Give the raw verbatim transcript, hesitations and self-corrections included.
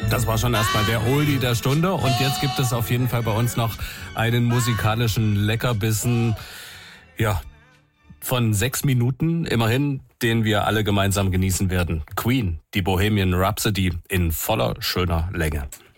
Das war schon erstmal der Oldie der Stunde und jetzt gibt es auf jeden Fall bei uns noch einen musikalischen Leckerbissen, ja, von sechs Minuten immerhin, den wir alle gemeinsam genießen werden. Queen, die Bohemian Rhapsody in voller schöner Länge.